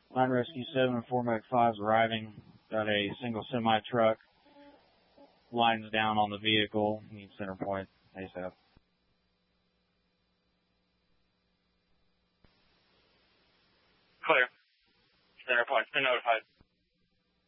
Line Rescue 7 and 4 Medic 5 is arriving. Got a single semi-truck. Lines down on the vehicle. Need center point ASAP. Clear. Center point's been notified.